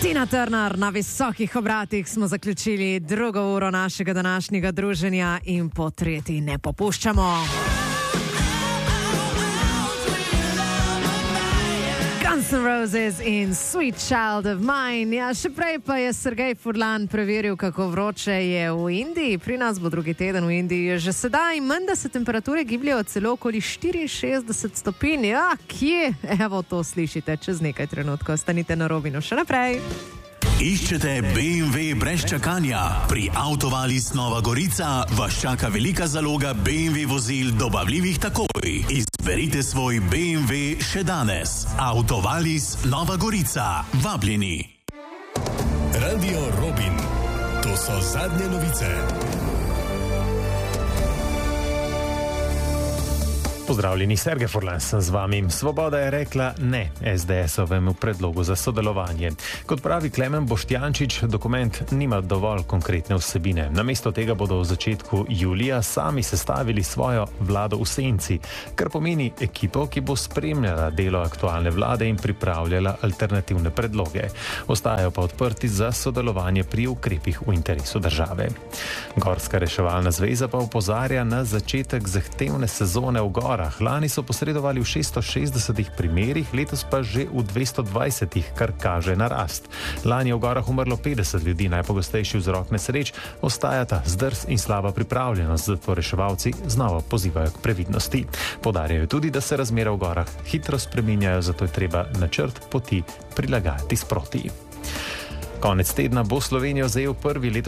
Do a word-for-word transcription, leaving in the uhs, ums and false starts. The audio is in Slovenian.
Tina Turner, na visokih obratih smo zaključili drugo uro našega današnjega druženja in po tretji ne popuščamo. Guns N' Roses in Sweet Child of Mine. Ja, še prej pa je Sergej Furlan preveril, kako vroče je v Indiji. Pri nas bo drugi teden v Indiji že sedaj. Menda se temperature gibljajo celo okoli štiriinšestdeset stopinj. Ja, kje? Evo, to slišite čez nekaj trenutkov. Stanite na Robinu še naprej. Iščete B M W brez čakanja? Pri Autovalis Nova Gorica vas čaka velika zaloga B M W vozil dobavljivih takoj. Izberite svoj B M W še danes. Autovalis Nova Gorica. Vabljeni. Radio Robin. To so zadnje novice. Pozdravljeni, Sergej Furlan sem z vami. Svoboda je rekla ne S D S-ovemu predlogu za sodelovanje. Kot pravi Klemen Boštjančič, dokument nima dovolj konkretne vsebine. Namesto tega bodo v začetku julija sami sestavili svojo vlado v senci, kar pomeni ekipo, ki bo spremljala delo aktualne vlade in pripravljala alternativne predloge. Ostajajo pa odprti za sodelovanje pri ukrepih v interesu države. Gorska reševalna zveza pa opozarja na začetek zahtevne sezone v gorah. Lani so posredovali v šeststo šestdesetih primerih, letos pa že v dvesto dvajsetih, kar kaže na rast. Lani je v gorah umrlo petdeset ljudi, najpogostejši vzrok nesreč ostajata zdrs in slaba pripravljenost, zato reševalci znova pozivajo k previdnosti. Poudarjajo tudi, da se razmere v gorah hitro spreminjajo, zato je treba načrt poti prilagajati sproti. Konec tedna bo Slovenijo zajel prvi letos